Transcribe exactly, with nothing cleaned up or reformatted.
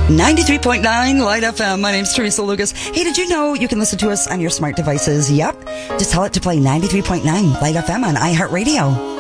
ninety-three point nine Light F M. My name's Teresa Lucas. Hey, did you know you can listen to us on your smart devices? Yep. Just tell it to play ninety-three point nine Light F M on iHeartRadio.